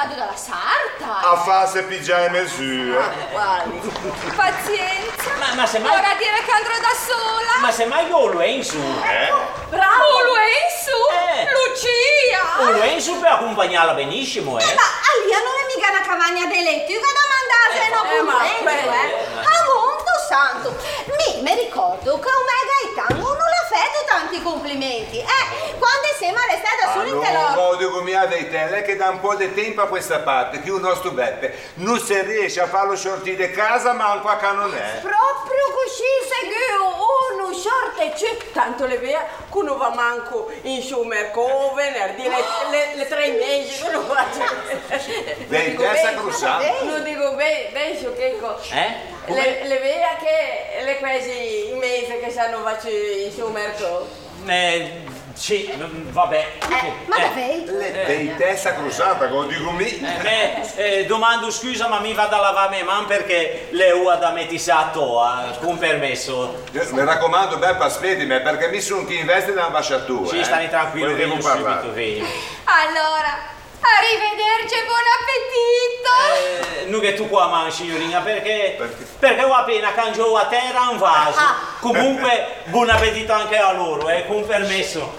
vado dalla sarta. A farsi pigiare misure. Guardi. Pazienza. Ma se mai... Ora dire che andrò da sola. Ma se mai io lo in su. Bravo. Lo è in su. Lucia. Lo in su per accompagnarla benissimo, Ma Alia non è mica una cavagna d'elettrica da mandarsi no a mondo santo. Mi ricordo che un Gaetano non l'ha fatto tanti complimenti. Quando siamo restati solo in Allora, teloro. dico mia dei te, che da un po' di tempo a questa parte, che il nostro Beppe non si riesce a farlo sortire di casa, manco a canonè. Proprio così se uno sorte c'è. Tanto le via che non va manco in su mercato, venerdì, le 3 mesi, che non faccio. Dei testa cruzata. Non dico bene, sciocchecco. Le via che le quasi in mese che sanno faccio in su mercato. Sì, vabbè. Ma dove? Dei testa cruzata, come dico mi. Domando scusa, ma mi vado a lavare le mani perché le ho da mettere a toa, con permesso. Mi raccomando, Beppe, aspettimi, perché mi sono chi in veste dell'ambasciatura. Sì, stani tranquillo, Poi devo vengo parlare. subito, vengo. Allora, arrivederci e buon appetito. Non che tu qua mangi, signorina, perché ho appena cangiato a terra un vaso. Comunque, buon appetito anche a loro, con permesso.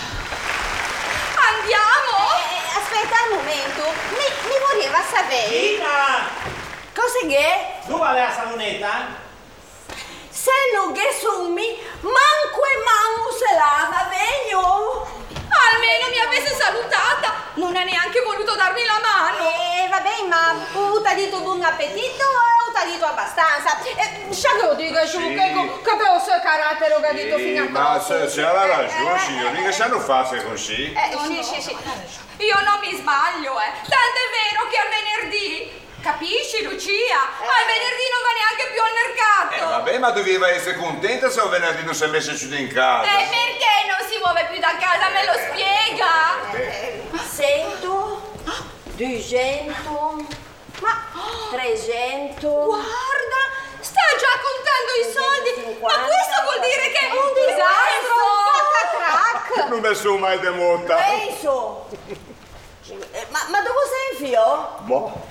Andiamo. Aspetta un momento, mi voleva sapere. Rita! Cosa che? Tu vai alla salonetta? Se non che summi, manco e manco se lava, vegno. Almeno mi avesse salutata. Non ha neanche voluto darmi la mano. Vabbè, ma t'ha detto buon appetito o t'ha detto abbastanza? Sciacco dico, Sì. che posso carattere che ha detto fino a Ma poco. se ha ragione, signorina, che sanno farsi così? Sì. Io non mi sbaglio, Tanto è vero che a venerdì, capisci Lucia? Al venerdì non va neanche più al mercato. Vabbè, ma doveva essere contenta se un venerdì non si è messo giù in casa. E perché non si muove più da casa? Me lo spiega? Sento, 200, ma 300. Guarda, sta già contando i soldi. 50, Ma questo vuol dire che è un disastro. Pacatrac. Non mi sono mai demotta. Penso. Ma dove sei fio? Boh.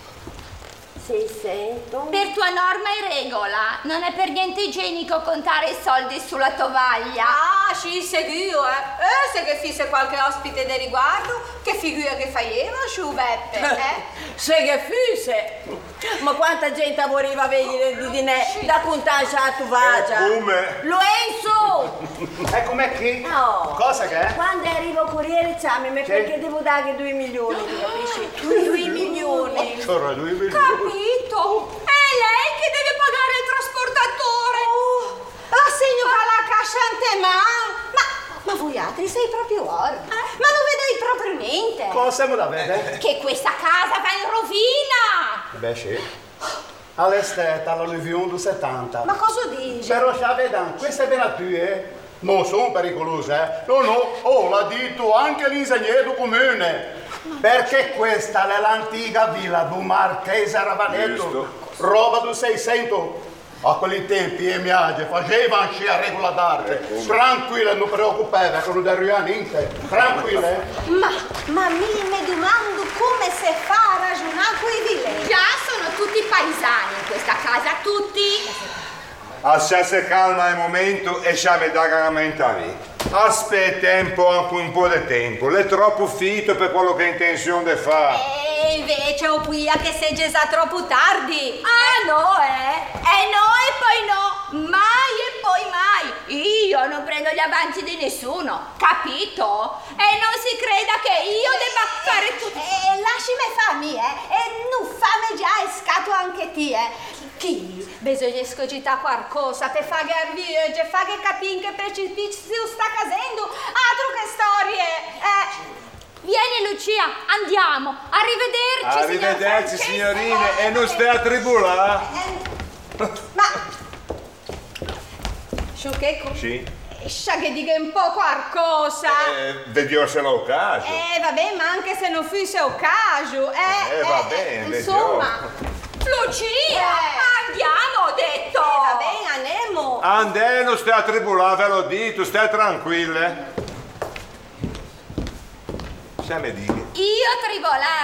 600. Per tua norma e regola, non è per niente igienico contare i soldi sulla tovaglia. Ah, sì, sicuro, se che fisse qualche ospite di riguardo, che figura che faceva, su Beppe, Se che fisse. Ma quanta gente voleva venire di dinè da contare a tovaglia. Come? Lorenzo! Com'è che? No. Cosa che è? Quando arriva il corriere, chiamami, perché devo dare 2 milioni, tu capisci? 2 milioni. Sarà 2 milioni. Capito? È lei che deve pagare il trasportatore. Assegno alla casciante, ma voi altri sei proprio orbi. Ma non vedete proprio niente. Cosa me la vede? Che questa casa va in rovina. Beh, sì. All'estate, alla Luvion du 70. Ma cosa dici? Però sapete, queste venatue non sono pericolose, No, l'ha detto anche l'ingegnere del comune. Perché questa è l'antica villa del Marchese Ravanetto, Giusto. roba del 600. A quei tempi e miage facevano a regola d'arte. Tranquilla, non preoccupate, che non derriva niente. Tranquilla. Ma mi domando come si fa a ragionare con i villaggi. Già sono tutti paesani in questa casa, tutti. Assai calma al momento e ci vedrà che lamentare. Aspetta un po' di tempo, l'è troppo fitto per quello che ha intenzione di fare. E invece ho qui a che sei già troppo tardi. No, E no e poi no. Mai e poi mai. Io non prendo gli avanzi di nessuno, capito? E non si creda che io debba fare tutto. Lasciami farmi, e non fammi già e scato anche te, Chi? Bisogna scogitare qualcosa per fare via, fare capire che precipizio sta casendo. Altro che storie. Vieni Lucia, andiamo. Arrivederci signorine e non stai a tribulare. Ma Sciocchecco? Sì. Scia che dica un po' qualcosa. Vediamo se l'occasio. Vabbè, ma anche se non fosse un caso, va bene, insomma. Lucia, andiamo, ho detto. Va bene, andiamo. Andè, non stai a tribulare, ve l'ho detto, stai tranquille. Se mi dica. Io tribolare.